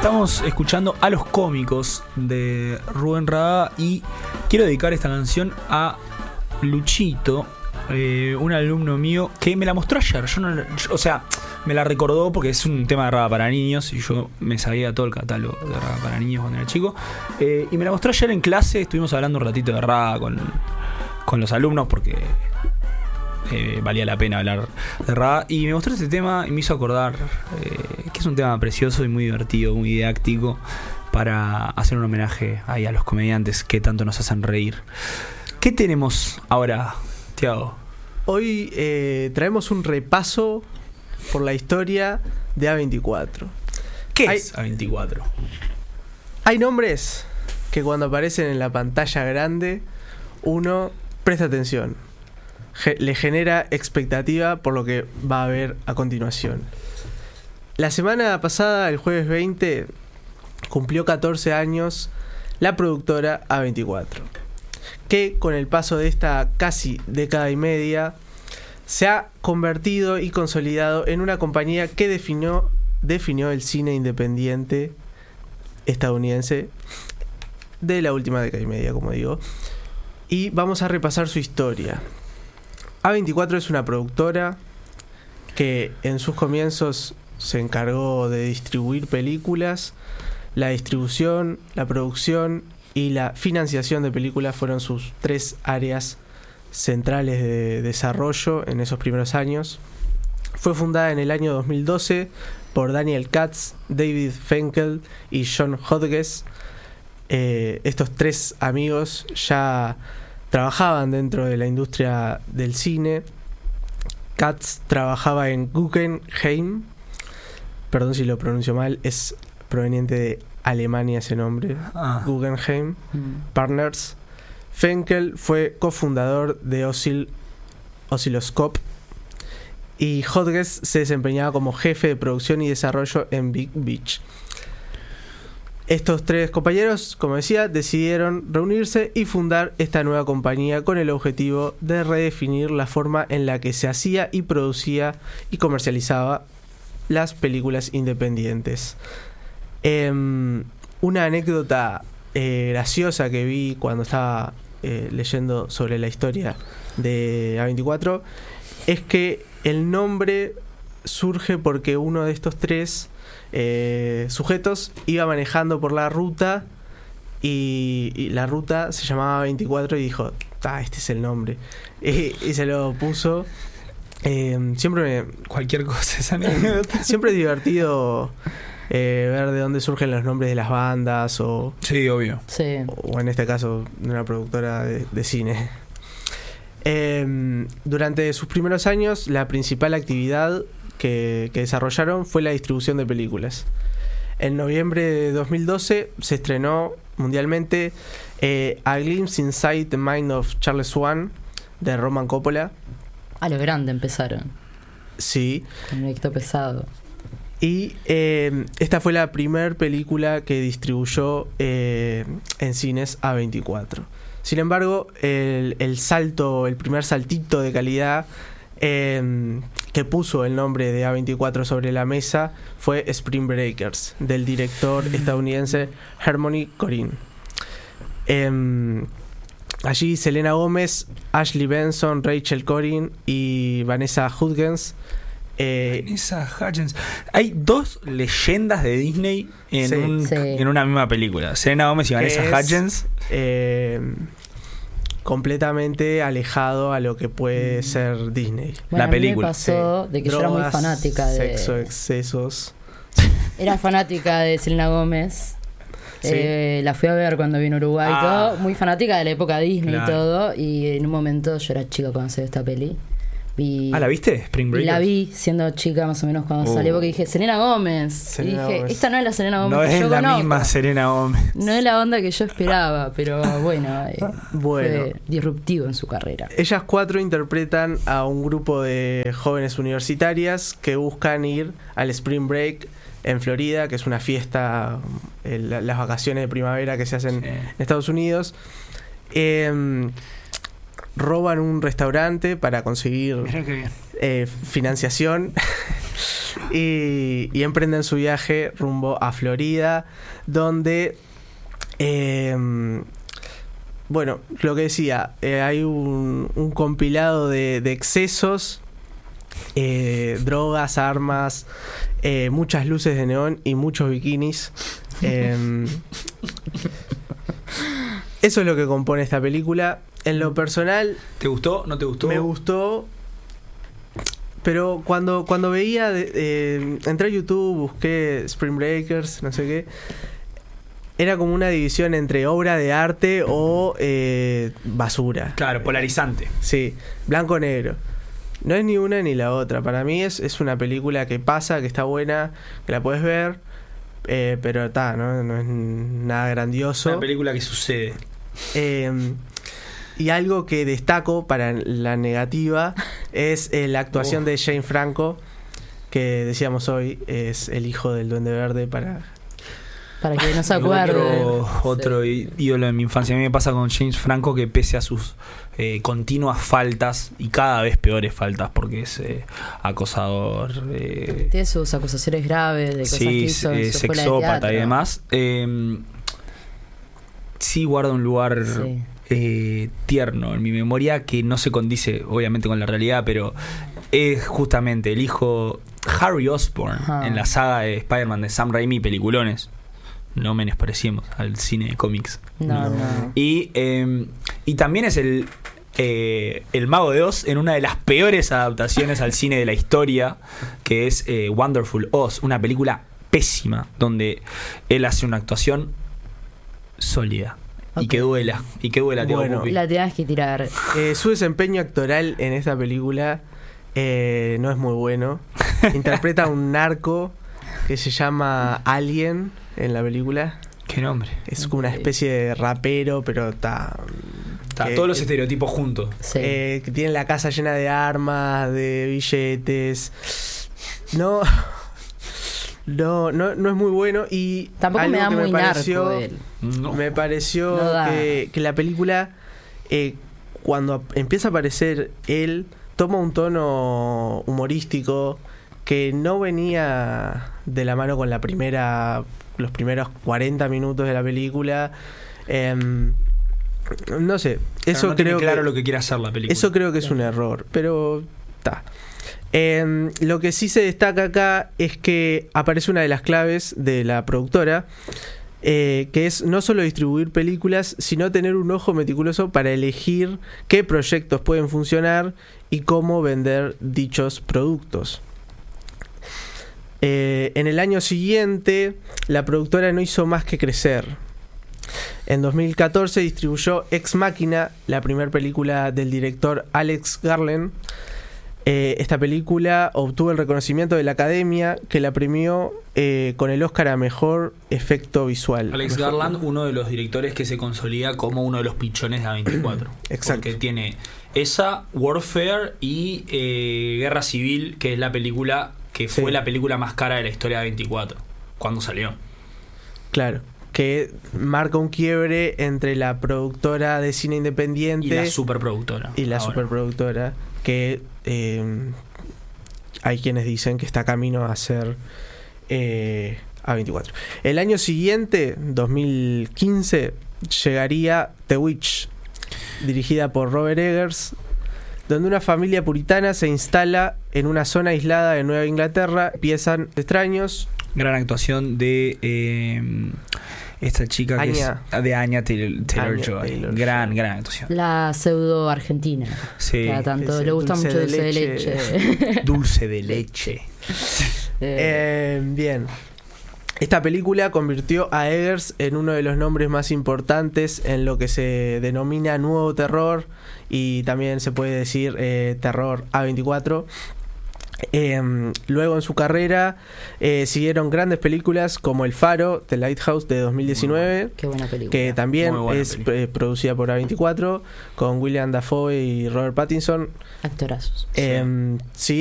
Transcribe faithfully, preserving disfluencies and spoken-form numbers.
Estamos escuchando A los cómicos de Rubén Rada y quiero dedicar esta canción a Luchito, eh, un alumno mío que me la mostró ayer. Yo no, yo, o sea, me la recordó porque es un tema de Rada para niños y yo me sabía todo el catálogo de Rada para niños cuando era chico. Eh, y me la mostró ayer en clase. Estuvimos hablando un ratito de Rada con, con los alumnos porque eh, valía la pena hablar de Rada. Y me mostró este tema y me hizo acordar eh, que es un tema precioso y muy divertido, muy didáctico, para hacer un homenaje ahí a los comediantes que tanto nos hacen reír. ¿Qué tenemos ahora, Thiago? Hoy eh, traemos un repaso por la historia de A veinticuatro. ¿Qué hay, es A veinticuatro? Hay nombres que cuando aparecen en la pantalla grande uno presta atención, Ge- le genera expectativa por lo que va a ver a continuación. La semana pasada, el jueves veinte, cumplió catorce años la productora A veinticuatro, que con el paso de esta casi década y media se ha convertido y consolidado en una compañía que definió, definió el cine independiente estadounidense de la última década y media, como digo. Y vamos a repasar su historia. A veinticuatro es una productora que en sus comienzos se encargó de distribuir películas. La distribución, la producción y la financiación de películas fueron sus tres áreas centrales de desarrollo en esos primeros años. Fue fundada en el año dos mil doce por Daniel Katz, David Finkel y John Hodges. Eh, estos tres amigos ya trabajaban dentro de la industria del cine. Katz trabajaba en Guggenheim, perdón si lo pronuncio mal, es proveniente de Alemania ese nombre, ah. Guggenheim mm. Partners. Finkel fue cofundador de Oscill- Oscilloscope y Hodges se desempeñaba como jefe de producción y desarrollo en Big Beach. Estos tres compañeros, como decía, decidieron reunirse y fundar esta nueva compañía con el objetivo de redefinir la forma en la que se hacía y producía y comercializaba las películas independientes. Eh, una anécdota eh, graciosa que vi cuando estaba eh, leyendo sobre la historia de A veinticuatro es que el nombre surge porque uno de estos tres eh, sujetos iba manejando por la ruta y, y la ruta se llamaba veinticuatro y dijo, ah, este es el nombre, y, y se lo puso. Eh, siempre me, cualquier cosa esa anécdota. Siempre es divertido eh, ver de dónde surgen los nombres de las bandas o, sí, obvio, sí. o en este caso de una productora de, de cine. Eh, durante sus primeros años la principal actividad que, que desarrollaron fue la distribución de películas. En noviembre de dos mil doce se estrenó mundialmente eh, A Glimpse Inside the Mind of Charles Swan de Roman Coppola. A lo grande empezaron. Sí. Con un éxito pesado. Y eh, esta fue la primera película que distribuyó eh, en cines A veinticuatro. Sin embargo, el, el salto, el primer saltito de calidad eh, que puso el nombre de A veinticuatro sobre la mesa fue Spring Breakers, del director estadounidense Harmony Korine. Eh, Allí Selena Gómez, Ashley Benson, Rachel Corrin y Vanessa Hudgens. Eh, Vanessa Hudgens. Hay dos leyendas de Disney en, sí, un, sí. en una misma película. Selena Gómez y Vanessa Hudgens. Eh, completamente alejado a lo que puede mm. ser Disney. Bueno, la película. A mí me pasó sí. de que Drogas, yo era muy fanática de... sexo, excesos. Era fanática de Selena Gómez. Sí. Eh, la fui a ver cuando vino a Uruguay ah. y todo, muy fanática de la época Disney claro. y todo, y en un momento yo era chica cuando salió esta peli. Vi, ah, ¿la viste? Spring Breakers. La vi siendo chica más o menos cuando uh. salió, porque dije, Selena Gómez. Selena y dije, Gómez. Esta no es la Selena Gómez no que es yo la conozco. misma Selena Gómez. No es la onda que yo esperaba, pero bueno, eh, bueno, fue disruptivo en su carrera. Ellas cuatro interpretan a un grupo de jóvenes universitarias que buscan ir al Spring Break en Florida, que es una fiesta, eh, la, las vacaciones de primavera que se hacen sí. en Estados Unidos. Eh, roban un restaurante para conseguir eh, financiación y, y emprenden su viaje rumbo a Florida, donde, eh, bueno, lo que decía, eh, hay un, un compilado de, de excesos, eh, drogas, armas, eh, muchas luces de neón y muchos bikinis. Eh, eso es lo que compone esta película. En lo personal, ¿te gustó? ¿No te gustó? Me gustó. Pero cuando, cuando veía, eh, entré a YouTube, busqué Spring Breakers, no sé qué, era como una división entre obra de arte o eh, basura. Claro, polarizante. Sí, blanco-negro. No es ni una ni la otra. Para mí es, es una película que pasa, que está buena, que la puedes ver, eh, pero ta, ¿no? no es nada grandioso. Una película que sucede. Eh, Y algo que destaco para la negativa es eh, la actuación oh. de Jane Franco, que decíamos hoy es el hijo del Duende Verde para... Para que no se acuerde. Otro, otro sí. ídolo de mi infancia. A mí me pasa con James Franco que pese a sus eh, continuas faltas, y cada vez peores faltas porque es eh, acosador... Eh, Tiene sus acusaciones graves de cosas sí, que hizo en eh, su escuela de sexópata teatro. y demás. Eh, sí guarda un lugar... Sí. Eh, tierno en mi memoria que no se condice obviamente con la realidad, pero es justamente el hijo Harry Osborn. Ajá. En la saga de Spider-Man de Sam Raimi, peliculones, no menospreciemos al cine de cómics. No, no. Y, eh, y también es el eh, el Mago de Oz en una de las peores adaptaciones al cine de la historia, que es eh, Wonderful Oz, una película pésima donde él hace una actuación sólida. Okay. Y que duela, y que duela, tío. Bueno, la tienes que tirar. Eh, su desempeño actoral en esta película eh, no es muy bueno. Interpreta a un narco que se llama Alien en la película. ¿Qué nombre? Es como una especie de rapero, pero está... Está todos los estereotipos juntos. Sí. Eh, que tiene la casa llena de armas, de billetes. No... No, no, no es muy bueno y tampoco me da muy me pareció, narco él. No. Me pareció no que, que la película eh, cuando empieza a aparecer él toma un tono humorístico que no venía de la mano con la primera los primeros cuarenta minutos de la película. Eh, no sé, pero eso no creo tiene claro que, lo que quiere hacer la película. Eso creo que es un error, pero está. Eh, lo que sí se destaca acá es que aparece una de las claves de la productora, eh, que es no solo distribuir películas, sino tener un ojo meticuloso para elegir qué proyectos pueden funcionar y cómo vender dichos productos. Eh, en el año siguiente, la productora no hizo más que crecer. En dos mil catorce distribuyó Ex Machina, la primera película del director Alex Garland. Eh, esta película obtuvo el reconocimiento de la Academia, que la premió eh, con el Oscar a Mejor Efecto Visual. Alex Mejor... Garland, uno de los directores que se consolida como uno de los pichones de A veinticuatro. Exacto. Porque tiene esa, Warfare y eh, Guerra Civil, que es la película que fue sí. la película más cara de la historia de A veinticuatro, cuando salió. Claro, que marca un quiebre entre la productora de cine independiente y la superproductora. Y la ahora. superproductora, que eh, hay quienes dicen que está camino a ser eh, A veinticuatro. El año siguiente, dos mil quince, llegaría The Witch, dirigida por Robert Eggers, donde una familia puritana se instala en una zona aislada de Nueva Inglaterra. Empiezan extraños. Gran actuación de eh, esta chica que Anya. es de Anya Taylor-Joy. Gran, gran actuación. La pseudo argentina. Sí. Cada tanto le gusta dulce mucho de dulce de leche. leche. Dulce de leche. eh, bien. Esta película convirtió a Eggers en uno de los nombres más importantes en lo que se denomina nuevo terror, y también se puede decir eh, terror A veinticuatro. Eh, luego en su carrera eh, siguieron grandes películas como El Faro, The Lighthouse de dos mil diecinueve, Qué buena película. que también es eh, producida por A veinticuatro, con William Dafoe y Robert Pattinson. Actorazos. Eh, sí.